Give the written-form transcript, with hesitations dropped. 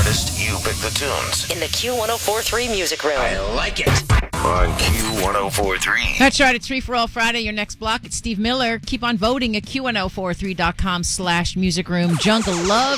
artist, you pick the tunes. In the Q1043 Music Room. I like it. On Q1043. That's right. It's Free for All Friday. Your next block. It's Steve Miller. Keep on voting at Q1043.com/music room. Jungle Love